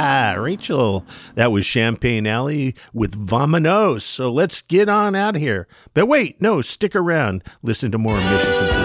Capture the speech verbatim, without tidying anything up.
Rachel, that was Champagne Alley with Vamonos. So let's get on out here. But wait, no, stick around. Listen to more Mission Control.